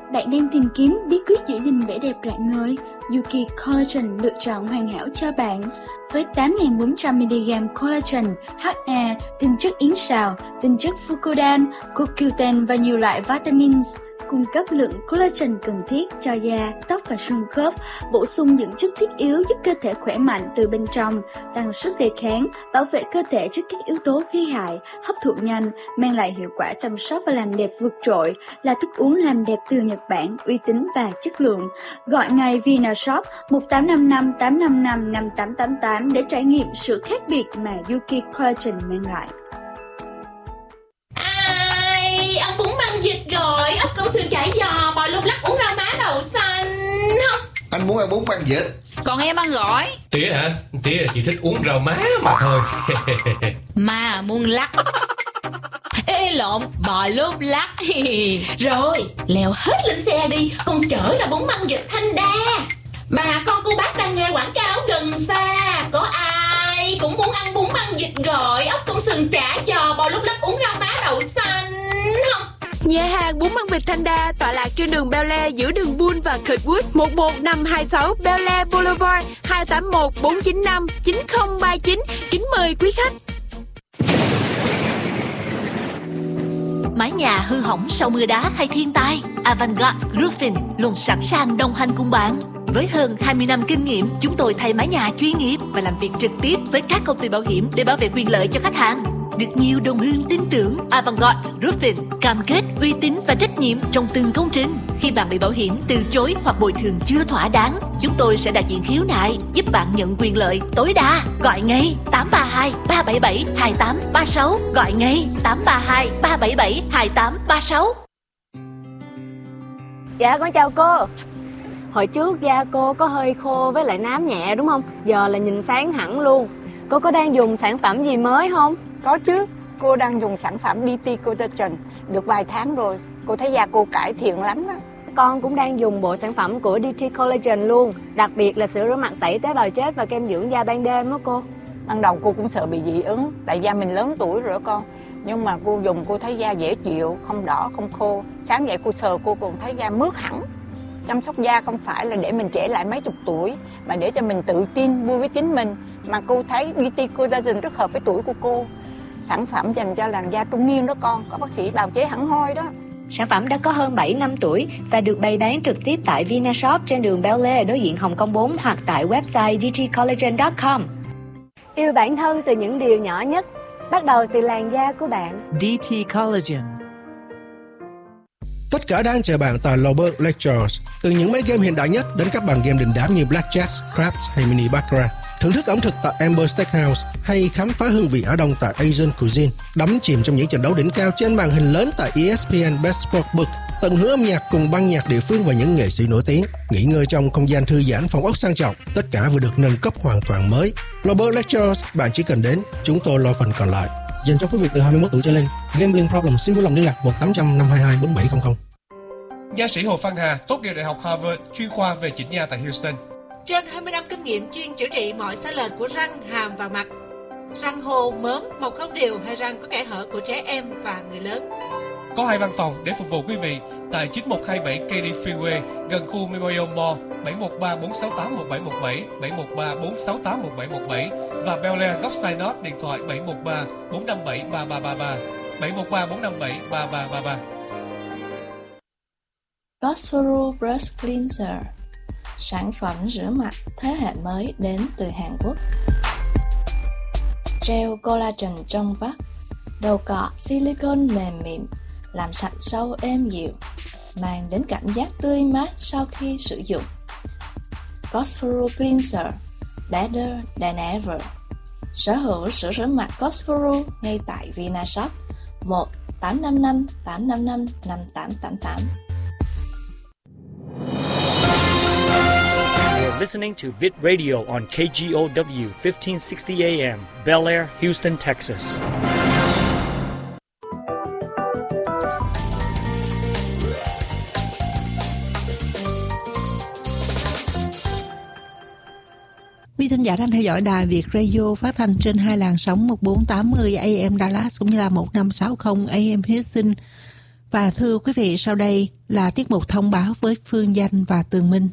Bạn đang tìm kiếm bí quyết giữ gìn vẻ đẹp rạng ngời? Yuki Collagen lựa chọn hoàn hảo cho bạn. Với 8.400mg collagen, HA, tinh chất yến sào, tinh chất fucodan, CoQ10 và nhiều loại vitamins, cung cấp lượng collagen cần thiết cho da, tóc và xương khớp, bổ sung những chất thiết yếu giúp cơ thể khỏe mạnh từ bên trong, tăng sức đề kháng, bảo vệ cơ thể trước các yếu tố gây hại, hấp thụ nhanh, mang lại hiệu quả chăm sóc và làm đẹp vượt trội, là thức uống làm đẹp từ Nhật Bản, uy tín và chất lượng. Gọi ngay Vinashop 1855 855 5888 để trải nghiệm sự khác biệt mà Yuki Collagen mang lại. Ông bún băng vịt rồi, ốc câu sườn chả giò, bò lúc lắc uống rau má đậu xanh không? Anh muốn ăn bún băng vịt. Còn em ăn gỏi. Tía hả? Tía chỉ thích uống rau má mà thôi. Mà muốn lắc. Ê lộn, bò lúc lắc. Rồi, leo hết lên xe đi, con chở ra bún băng vịt Thanh Đa. Bà con cô bác đang nghe quảng cáo gần xa, có ai cũng muốn ăn bún băng vịt gọi, ốc công sườn chả giò, bò lúc lắc uống rau má đậu xanh không? Nhà hàng bún băng vịt Thanh Đa tọa lạc trên đường Bel Air giữa đường Bull và Kirkwood, 11526 Bel Air Boulevard, 281 495 9039. Kính mời quý khách. Mái nhà hư hỏng sau mưa đá hay thiên tai, Avantgarde Roofing luôn sẵn sàng đồng hành cùng bạn. Với hơn 20 năm kinh nghiệm, chúng tôi thay mái nhà chuyên nghiệp và làm việc trực tiếp với các công ty bảo hiểm để bảo vệ quyền lợi cho khách hàng. Được nhiều đồng hương tin tưởng, Avantgarde Roofing cam kết uy tín và trách nhiệm trong từng công trình. Khi bạn bị bảo hiểm từ chối hoặc bồi thường chưa thỏa đáng, chúng tôi sẽ đại diện khiếu nại, giúp bạn nhận quyền lợi tối đa. Gọi ngay 832 377 2836. Gọi ngay 832 377 2836. Dạ con chào cô. Hồi trước da cô có hơi khô với lại nám nhẹ đúng không? Giờ là nhìn sáng hẳn luôn. Cô có đang dùng sản phẩm gì mới không? Có chứ, cô đang dùng sản phẩm DT Collagen được vài tháng rồi. Cô thấy da cô cải thiện lắm đó. Con cũng đang dùng bộ sản phẩm của DT Collagen luôn. Đặc biệt là sữa rửa mặt tẩy tế bào chết và kem dưỡng da ban đêm đó cô. Ban đầu cô cũng sợ bị dị ứng, tại da mình lớn tuổi rồi con. Nhưng mà cô dùng cô thấy da dễ chịu, không đỏ, không khô. Sáng dậy cô sờ cô còn thấy da mướt hẳn. Chăm sóc da không phải là để mình trẻ lại mấy chục tuổi, mà để cho mình tự tin, vui với chính mình. Mà cô thấy DT Collagen rất hợp với tuổi của cô. Sản phẩm dành cho làn da trung niên đó con, có bác sĩ bào chế hẳn hoi đó. Sản phẩm đã có hơn 7 năm tuổi và được bày bán trực tiếp tại Vinashop trên đường Bel Air đối diện Hồng Kông 4 hoặc tại website dtcollagen.com. Yêu bản thân từ những điều nhỏ nhất, bắt đầu từ làn da của bạn. DT Collagen. Tất cả đang chờ bạn tại Lober Lectures. Từ những máy game hiện đại nhất đến các bàn game đình đám như Blackjack, Craps hay Mini Baccarat. Thưởng thức ẩm thực tại Amber Steakhouse hay khám phá hương vị Á Đông tại Asian Cuisine. Đắm chìm trong những trận đấu đỉnh cao trên màn hình lớn tại ESPN Best Sportsbook. Tận hưởng âm nhạc cùng ban nhạc địa phương và những nghệ sĩ nổi tiếng. Nghỉ ngơi trong không gian thư giãn phòng ốc sang trọng. Tất cả vừa được nâng cấp hoàn toàn mới. Lober Lectures, bạn chỉ cần đến, chúng tôi lo phần còn lại. Dành cho quý vị từ 21 tuổi trở lên. Gambling problem xin vui lòng liên lạc 1-800-522-4700. Nha sĩ Hồ Phan Hà tốt nghiệp Đại học Harvard, chuyên khoa về chỉnh nha tại Houston. Trên 20 năm kinh nghiệm chuyên chữa trị mọi sai lệch của răng, hàm và mặt. Răng hô, mớm, mọc không đều hay răng có kẽ hở của trẻ em và người lớn. Có 2 văn phòng để phục vụ quý vị tại 9127 Katy Freeway gần khu Memorial Mall, 713 468 1717, 713 468 1717 và Bel Air góc Synod điện thoại 713 457 3333, 713 457 3333. Cosforo Brush Cleanser, sản phẩm rửa mặt thế hệ mới đến từ Hàn Quốc. Gel collagen trong vắt, đầu cọ silicone mềm mịn, làm sạch sâu êm dịu, mang đến cảm giác tươi mát sau khi sử dụng. Cosforo Cleanser, better than ever. Sở hữu sữa rửa mặt Cosforo ngay tại Vinashop 1-855-855-5888. Listening to Vid Radio on KGOW 1560 AM, Bel Air, Houston, Texas. Quý thính giả đang theo dõi đài Việt Radio phát thanh trên hai làn sóng 1480 AM Dallas cũng như là 1560 AM Houston. Và thưa quý vị, sau đây là tiết mục thông báo với Phương Danh và Tường Minh.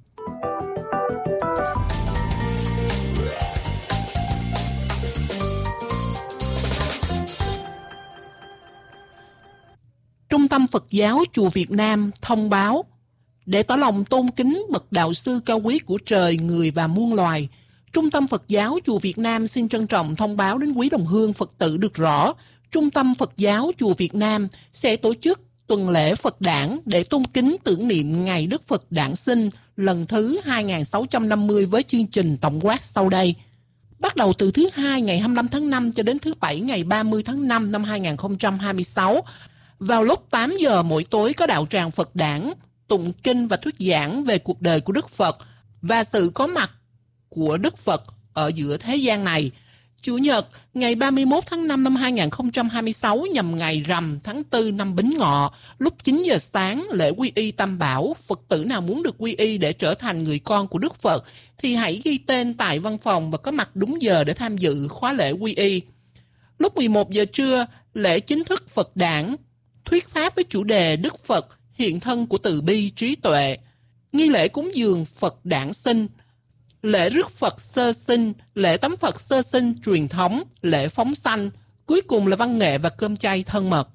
Trung tâm Phật giáo Chùa Việt Nam thông báo, để tỏ lòng tôn kính bậc đạo sư cao quý của trời, người và muôn loài, Trung tâm Phật giáo Chùa Việt Nam xin trân trọng thông báo đến quý đồng hương Phật tử được rõ, Trung tâm Phật giáo Chùa Việt Nam sẽ tổ chức tuần lễ Phật đản để tôn kính tưởng niệm Ngày Đức Phật Đản sinh lần thứ 2650 với chương trình tổng quát sau đây. Bắt đầu từ thứ Hai ngày 25 tháng 5 cho đến thứ Bảy ngày 30 tháng 5 năm 2026, vào lúc 8 giờ mỗi tối có đạo tràng Phật đản, tụng kinh và thuyết giảng về cuộc đời của Đức Phật và sự có mặt của Đức Phật ở giữa thế gian này. Chủ nhật, ngày 31 tháng 5 năm 2026 nhằm ngày rằm tháng 4 năm Bính Ngọ, lúc 9 giờ sáng, lễ quy y Tam Bảo. Phật tử nào muốn được quy y để trở thành người con của Đức Phật thì hãy ghi tên tại văn phòng và có mặt đúng giờ để tham dự khóa lễ quy y. Lúc 11 giờ trưa, lễ chính thức Phật đản, thuyết pháp với chủ đề Đức Phật, hiện thân của từ bi trí tuệ. Nghi lễ cúng dường Phật đản sinh, lễ rước Phật sơ sinh, lễ tắm Phật sơ sinh truyền thống, lễ phóng sanh, cuối cùng là văn nghệ và cơm chay thân mật.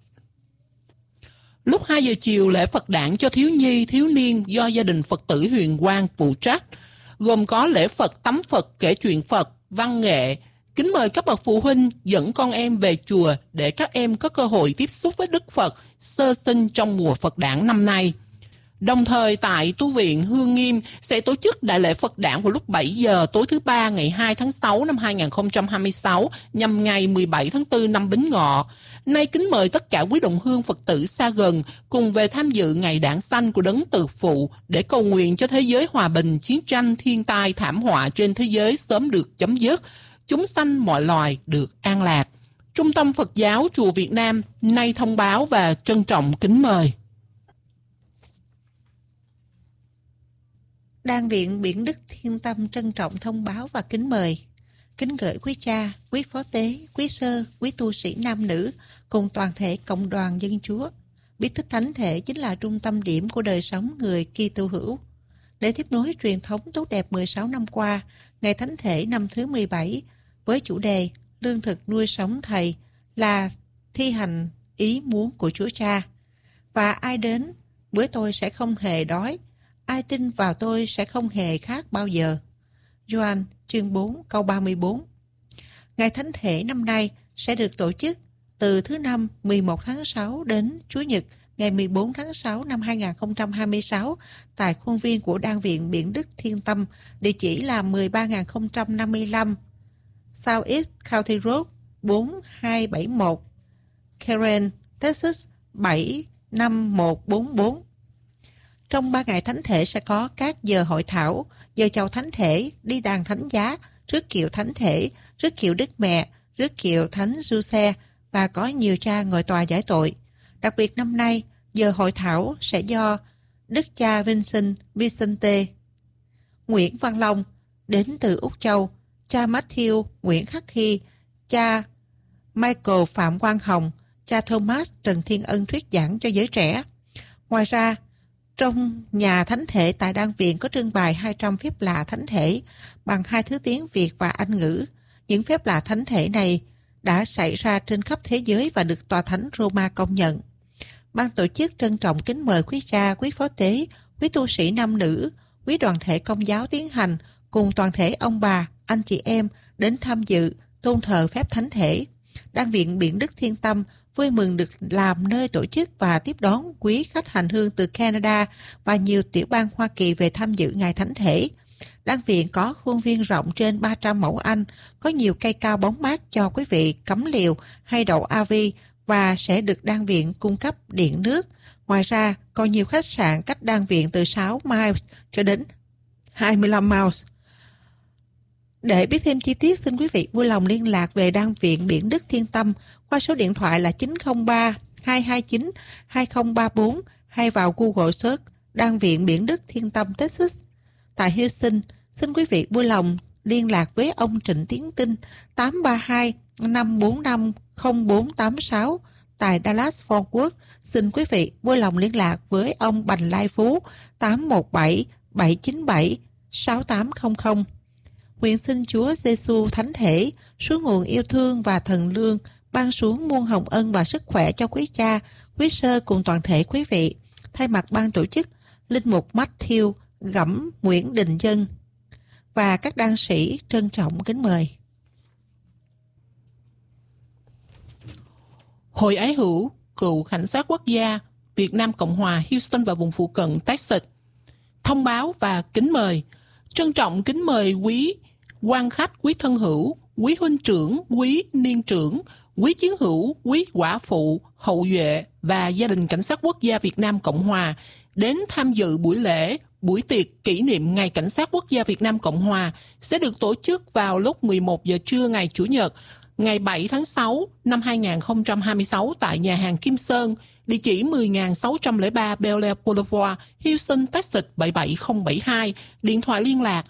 Lúc 2 giờ chiều, lễ Phật đản cho thiếu nhi, thiếu niên do gia đình Phật tử Huyền Quang phụ trách, gồm có lễ Phật, tắm Phật, kể chuyện Phật, văn nghệ. Kính mời các bậc phụ huynh dẫn con em về chùa để các em có cơ hội tiếp xúc với Đức Phật sơ sinh trong mùa Phật đản năm nay. Đồng thời tại tu viện Hương Nghiêm sẽ tổ chức đại lễ Phật đản vào lúc 7 giờ tối thứ Ba ngày 2 tháng 6 năm 2026 nhằm ngày 17 tháng 4 năm Bính Ngọ. Nay kính mời tất cả quý đồng hương Phật tử xa gần cùng về tham dự ngày đản sanh của Đấng Từ Phụ để cầu nguyện cho thế giới hòa bình, chiến tranh, thiên tai, thảm họa trên thế giới sớm được chấm dứt, chúng sanh mọi loài được an lạc. Trung tâm Phật giáo Chùa Việt Nam nay thông báo và trân trọng kính mời. Đan viện Biển Đức Thiên Tâm trân trọng thông báo và kính mời. Kính gửi quý cha, quý phó tế, quý sơ, quý tu sĩ nam nữ cùng toàn thể cộng đoàn dân Chúa. Biết tích thánh thể chính là trung tâm điểm của đời sống người Kitô hữu. Để tiếp nối truyền thống tốt đẹp 16 năm qua, Ngày Thánh Thể năm thứ 17 với chủ đề Lương thực nuôi sống Thầy là thi hành ý muốn của Chúa Cha. Và ai đến với tôi sẽ không hề đói, ai tin vào tôi sẽ không hề khát bao giờ. Gioan chương 4 câu 34. Ngày Thánh Thể năm nay sẽ được tổ chức từ thứ Năm 11 tháng 6 đến Chủ nhật ngày 14 tháng 6 năm 2026 tại khuôn viên của Đan viện Biển Đức Thiên Tâm, địa chỉ là 13055 South East County Road 4271 Karen, Texas 75144. Trong 3 ngày Thánh Thể sẽ có các giờ hội thảo, giờ chầu Thánh Thể, đi đàn thánh giá, rước kiệu Thánh Thể, rước kiệu Đức Mẹ, rước kiệu Thánh Giuse và có nhiều cha ngồi tòa giải tội. Đặc biệt năm nay, giờ hội thảo sẽ do Đức cha Vincent Vicente Nguyễn Văn Long đến từ Úc Châu, cha Matthew Nguyễn Khắc Hy, cha Michael Phạm Quang Hồng, cha Thomas Trần Thiên Ân thuyết giảng cho giới trẻ. Ngoài ra, trong nhà Thánh Thể tại Đan viện có trưng bày 200 phép lạ Thánh Thể bằng 2 thứ tiếng Việt và Anh ngữ. Những phép lạ Thánh Thể này đã xảy ra trên khắp thế giới và được Tòa Thánh Roma công nhận. Ban tổ chức trân trọng kính mời quý cha, quý phó tế, quý tu sĩ nam nữ, quý đoàn thể Công giáo tiến hành cùng toàn thể ông bà, anh chị em đến tham dự tôn thờ phép Thánh Thể. Đan viện Biển Đức Thiên Tâm vui mừng được làm nơi tổ chức và tiếp đón quý khách hành hương từ Canada và nhiều tiểu bang Hoa Kỳ về tham dự Ngày Thánh Thể. Đan viện có khuôn viên rộng trên 300 mẫu Anh, có nhiều cây cao bóng mát cho quý vị cắm liều hay đậu RV và sẽ được Đan viện cung cấp điện nước. Ngoài ra, còn nhiều khách sạn cách Đan viện từ 6 miles cho đến 25 miles. Để biết thêm chi tiết, xin quý vị vui lòng liên lạc về Đan viện Biển Đức Thiên Tâm qua số điện thoại là 903-229-2034 hay vào Google search Đan viện Biển Đức Thiên Tâm Texas. Tại Houston, xin quý vị vui lòng liên lạc với ông Trịnh Tiến Tinh 832-545-0486 tại Dallas Fort Worth, xin quý vị vui lòng liên lạc với ông Bành Lai Phú 817-797-6800. Nguyện xin Chúa Giêsu Thánh Thể, suối nguồn yêu thương và thần lương, ban xuống muôn hồng ân và sức khỏe cho quý cha, quý sơ cùng toàn thể quý vị. Thay mặt ban tổ chức, Linh mục Matthew Gẫm Nguyễn Đình Dân và các đan sĩ trân trọng kính mời. Hội Ái Hữu Cựu Cảnh sát Quốc gia Việt Nam Cộng hòa Houston và vùng phụ cận Texas thông báo và kính mời. Trân trọng kính mời quý quan khách, quý thân hữu, quý huynh trưởng, quý niên trưởng, quý chiến hữu, quý quả phụ, hậu duệ và gia đình Cảnh sát Quốc gia Việt Nam Cộng hòa đến tham dự buổi lễ, buổi tiệc kỷ niệm Ngày Cảnh sát Quốc gia Việt Nam Cộng hòa sẽ được tổ chức vào lúc 11 giờ trưa ngày Chủ nhật, ngày 7 tháng 6 năm 2026 tại nhà hàng Kim Sơn, địa chỉ 10.603 Bel Air Boulevard, Houston, Texas 77072, điện thoại liên lạc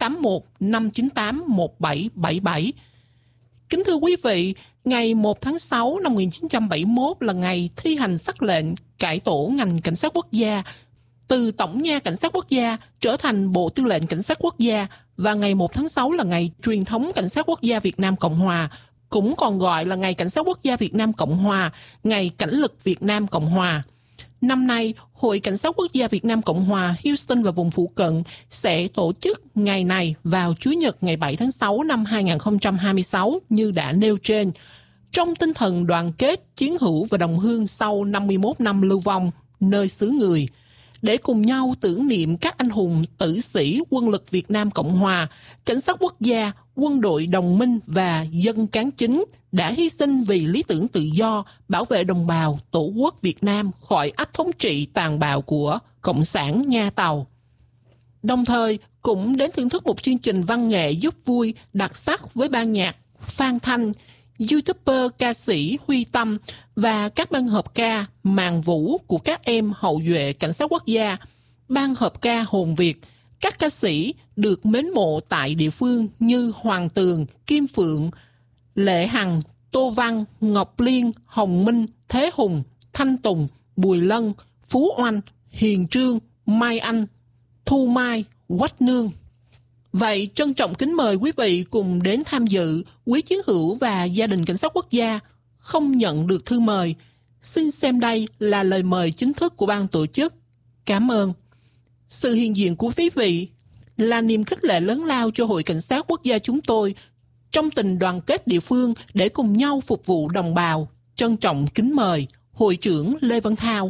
281-598-1777. Kính thưa quý vị, ngày 1 tháng 6 năm 1971 là ngày thi hành sắc lệnh cải tổ ngành Cảnh sát Quốc gia từ Tổng nha Cảnh sát Quốc gia trở thành Bộ Tư lệnh Cảnh sát Quốc gia, và ngày 1 tháng 6 là ngày truyền thống Cảnh sát Quốc gia Việt Nam Cộng hòa, cũng còn gọi là Ngày Cảnh sát Quốc gia Việt Nam Cộng hòa, Ngày Cảnh lực Việt Nam Cộng hòa. Năm nay, Hội Cảnh sát Quốc gia Việt Nam Cộng hòa Houston và vùng phụ cận sẽ tổ chức ngày này vào Chủ nhật ngày 7 tháng 6 năm 2026 như đã nêu trên, trong tinh thần đoàn kết, chiến hữu và đồng hương sau 51 năm lưu vong nơi xứ người, để cùng nhau tưởng niệm các anh hùng tử sĩ quân lực Việt Nam Cộng hòa, Cảnh sát Quốc gia, quân đội đồng minh và dân cán chính đã hy sinh vì lý tưởng tự do, bảo vệ đồng bào, tổ quốc Việt Nam khỏi ách thống trị tàn bạo của Cộng sản Nga Tàu. Đồng thời, cũng đến thưởng thức một chương trình văn nghệ giúp vui, đặc sắc với ban nhạc Phan Thanh, YouTuber ca sĩ Huy Tâm và các ban hợp ca màn vũ của các em hậu duệ Cảnh sát Quốc gia, ban hợp ca Hồn Việt, các ca sĩ được mến mộ tại địa phương như Hoàng Tường, Kim Phượng, Lệ Hằng, Tô Văn, Ngọc Liên, Hồng Minh, Thế Hùng, Thanh Tùng, Bùi Lân, Phú Oanh, Hiền Trương, Mai Anh, Thu Mai, Quách Nương. Vậy trân trọng kính mời quý vị cùng đến tham dự. Quý chiến hữu và gia đình Cảnh sát Quốc gia không nhận được thư mời, xin xem đây là lời mời chính thức của ban tổ chức. Cảm ơn. Sự hiện diện của quý vị là niềm khích lệ lớn lao cho Hội Cảnh sát Quốc gia chúng tôi trong tình đoàn kết địa phương để cùng nhau phục vụ đồng bào. Trân trọng kính mời Hội trưởng Lê Văn Thao,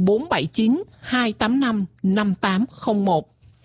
479-285-5801.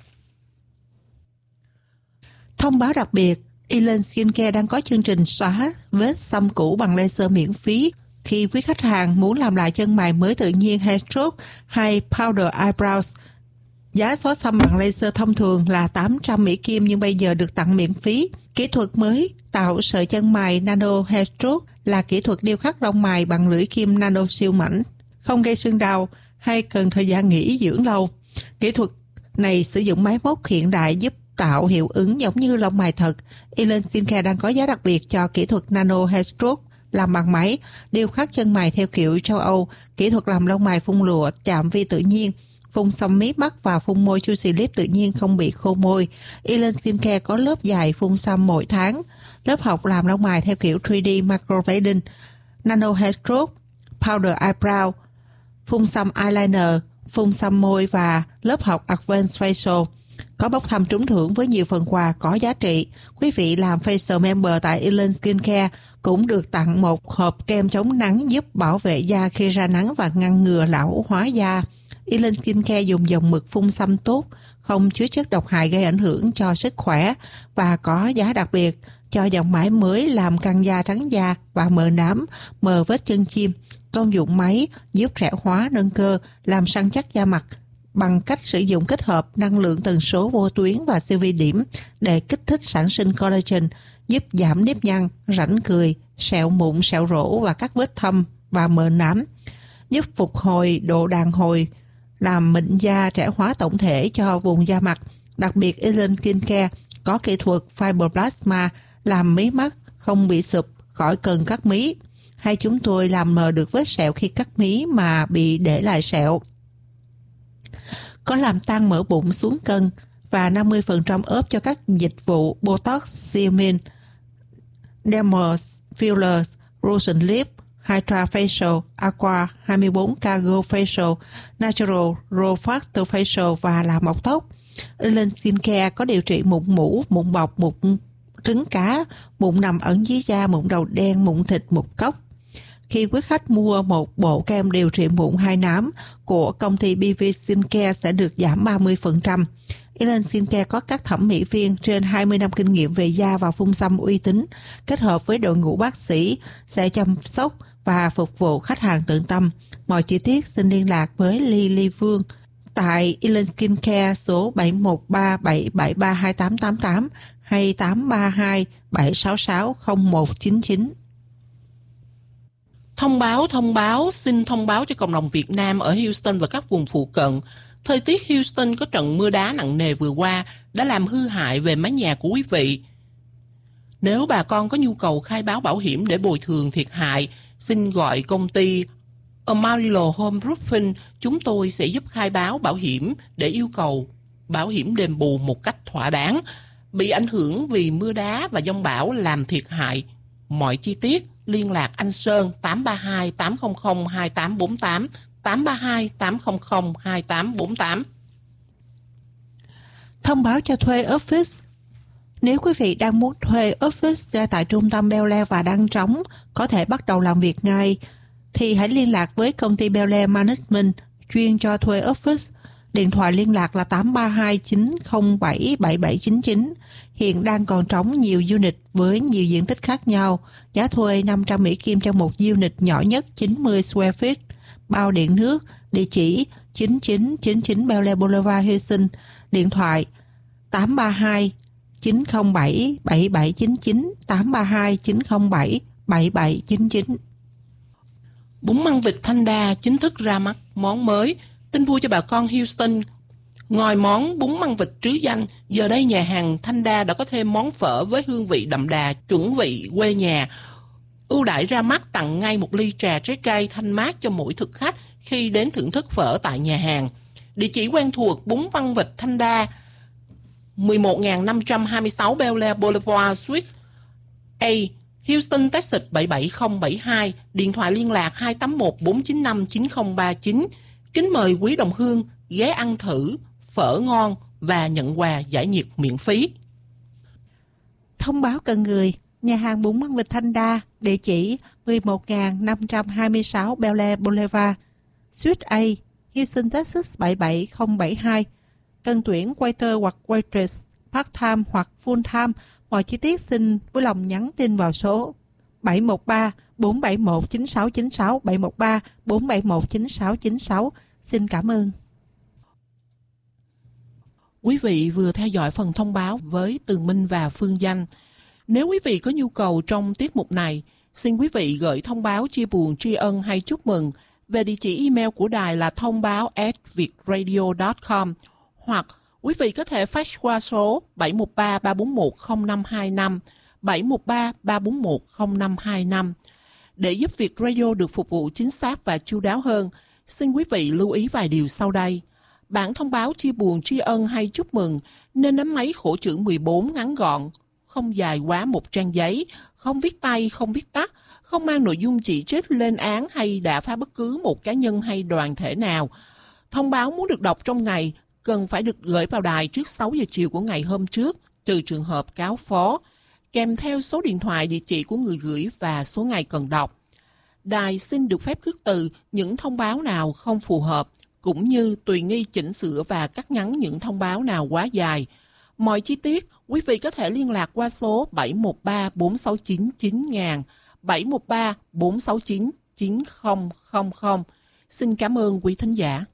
Thông báo đặc biệt, Elen Skincare đang có chương trình xóa vết xăm cũ bằng laser miễn phí khi quý khách hàng muốn làm lại chân mày mới tự nhiên hair stroke hay powder eyebrows. Giá xóa xăm bằng laser thông thường là 800 Mỹ Kim nhưng bây giờ được tặng miễn phí. Kỹ thuật mới tạo sợi chân mày nano hair stroke là kỹ thuật điêu khắc lông mày bằng lưỡi kim nano siêu mảnh, không gây sưng đau hay cần thời gian nghỉ dưỡng lâu. Kỹ thuật này sử dụng máy móc hiện đại giúp tạo hiệu ứng giống như lông mày thật. Elen Skincare đang có giá đặc biệt cho kỹ thuật nano hair stroke làm bằng máy, điêu khắc chân mày theo kiểu châu Âu, kỹ thuật làm lông mày phun lụa chạm vi tự nhiên, phun xăm mí mắt và phun môi juicy lip tự nhiên không bị khô môi. Elen Skincare có lớp dạy phun xăm mỗi tháng, lớp học làm lông mày theo kiểu 3D microblading, nano hair stroke, powder eyebrow, phun xăm eyeliner, phun xăm môi và lớp học advanced facial. Có bốc thăm trúng thưởng với nhiều phần quà có giá trị. Quý vị làm facial member tại Elen Skincare cũng được tặng một hộp kem chống nắng giúp bảo vệ da khi ra nắng và ngăn ngừa lão hóa da. Elen Skincare dùng dòng mực phun xăm tốt, không chứa chất độc hại gây ảnh hưởng cho sức khỏe và có giá đặc biệt cho dòng máy mới làm căng da, trắng da và mờ nám, mờ vết chân chim. Công dụng máy giúp trẻ hóa, nâng cơ, làm săn chắc da mặt bằng cách sử dụng kết hợp năng lượng tần số vô tuyến và siêu vi điểm để kích thích sản sinh collagen, giúp giảm nếp nhăn, rãnh cười, sẹo mụn, sẹo rỗ và các vết thâm và mờ nám, giúp phục hồi độ đàn hồi, làm mịn da, trẻ hóa tổng thể cho vùng da mặt. Đặc biệt, Elen Skincare có kỹ thuật Fibroblasma làm mí mắt không bị sụp, khỏi cần cắt mí. hay chúng tôi làm mờ được vết sẹo khi cắt mí mà bị để lại sẹo. Có làm tăng mỡ bụng xuống cân và 50% ốp cho các dịch vụ Botox, Xeomin, Dermal Fillers, Rosen Lip, Hydra Facial, Aqua 24 Cargo Facial, Natural Raw Factor Facial và làm mọc tóc. Ellen Skincare có điều trị mụn mủ, mụn bọc, mụn trứng cá, mụn nằm ẩn dưới da, mụn đầu đen, mụn thịt, mụn cốc. Khi quý khách mua một bộ kem điều trị mụn 2 nám của công ty BV Skincare sẽ được giảm 30%. Ellen Skincare có các thẩm mỹ viên trên 20 năm kinh nghiệm về da và phun xăm uy tín, kết hợp với đội ngũ bác sĩ sẽ chăm sóc và phục vụ khách hàng tận tâm. Mọi chi tiết xin liên lạc với Lily Phương tại Ellen Skincare số 713-773-2888 hay 832-766-0199. Thông báo, xin thông báo cho cộng đồng Việt Nam ở Houston và các vùng phụ cận. Thời tiết Houston có trận mưa đá nặng nề vừa qua đã làm hư hại về mái nhà của quý vị. Nếu bà con có nhu cầu khai báo bảo hiểm để bồi thường thiệt hại, xin gọi công ty Amarillo Home Roofing. Chúng tôi sẽ giúp khai báo bảo hiểm để yêu cầu bảo hiểm đền bù một cách thỏa đáng. Bị ảnh hưởng vì mưa đá và giông bão làm thiệt hại. Mọi chi tiết liên lạc anh Sơn 832-800-2848, 832-800-2848. Thông báo cho thuê office. Nếu quý vị đang muốn thuê office ra tại trung tâm Bel Air và đang trống, có thể bắt đầu làm việc ngay, thì hãy liên lạc với công ty Bel Air Management chuyên cho thuê office. Điện thoại liên lạc là 832-907-7799. Hiện đang còn trống nhiều unit với nhiều diện tích khác nhau. Giá thuê 500 Mỹ Kim cho một unit nhỏ nhất 90 square feet. Bao điện nước, địa chỉ 9999 Bel Air Boulevard, Houston. Điện thoại 832-907-7799, 832-907-7799. Bún măng vịt Thanh Đa chính thức ra mắt món mới. Tin vui cho bà con Houston. Ngoài món bún măng vịt trứ danh, giờ đây nhà hàng Thanh Đa đã có thêm món phở với hương vị đậm đà, chuẩn vị quê nhà. Ưu đãi ra mắt tặng ngay một ly trà trái cây thanh mát cho mỗi thực khách khi đến thưởng thức phở tại nhà hàng. Địa chỉ quen thuộc: bún măng vịt Thanh Đa, 11526 Bel Air Boulevard, Suite A, Houston, Texas 77072. Điện thoại liên lạc 281-495-9039. Kính mời quý đồng hương ghé ăn thử phở ngon và nhận quà giải nhiệt miễn phí. Thông báo cần người. Nhà hàng bún măng vịt Thanh Đa, địa chỉ 11526 Bel Air Boulevard, Suite A, Houston, Texas 77072. Cần tuyển waiter hoặc waitress, part-time hoặc full-time. Mọi chi tiết xin vui lòng nhắn tin vào số 713-471-9696, 713-471-9696. Xin cảm ơn. Quý vị vừa theo dõi phần thông báo với Tường Minh và Phương Danh. Nếu quý vị có nhu cầu trong tiết mục này, xin quý vị gửi thông báo chia buồn, tri ân hay chúc mừng về địa chỉ email của đài là thông báo@vietradio.com, hoặc quý vị có thể fax qua số 713-341-0525, 713-341-0525. Để giúp Việt Radio được phục vụ chính xác và chu đáo hơn, xin quý vị lưu ý vài điều sau đây. Bản thông báo chia buồn, tri ân hay chúc mừng nên nắm máy khổ chữ 14 ngắn gọn, không dài quá một trang giấy, không viết tay, không viết tắt, không mang nội dung chỉ trích, lên án hay đả phá bất cứ một cá nhân hay đoàn thể nào. Thông báo muốn được đọc trong ngày cần phải được gửi vào đài trước 6 giờ chiều của ngày hôm trước, trừ trường hợp cáo phó, kèm theo số điện thoại, địa chỉ của người gửi và số ngày cần đọc. Đài xin được phép khước từ những thông báo nào không phù hợp, cũng như tùy nghi chỉnh sửa và cắt ngắn những thông báo nào quá dài. Mọi chi tiết, quý vị có thể liên lạc qua số 713-469-9000, 713-469-9000. Xin cảm ơn quý thính giả.